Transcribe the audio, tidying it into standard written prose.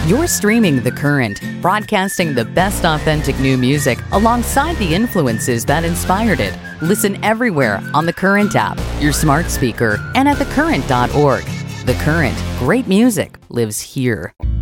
You're streaming The Current, broadcasting the best authentic new music alongside the influences that inspired it. Listen everywhere on the Current app, your smart speaker, and at thecurrent.org. The Current, great music lives here.